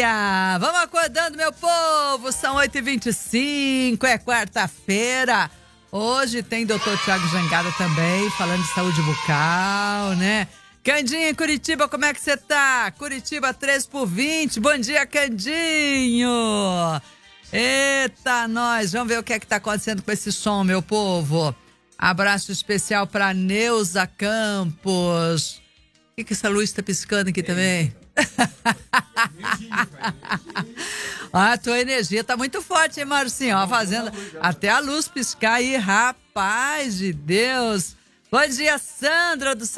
dia! Vamos acordando, meu povo! São 8h25, é quarta-feira. Hoje tem Dr. Tiago Jangada também, falando de saúde bucal, né? Candinho em Curitiba, como é que você tá? Curitiba 3/20, bom dia, Candinho! Eita, nós, vamos ver o que é que tá acontecendo com esse som, meu povo. Abraço especial pra Neuza Campos. O que essa luz tá piscando aqui também? A tua energia tá muito forte, hein, Marcinho? Ó, fazendo até a luz piscar aí, rapaz de Deus. Bom dia, Sandra do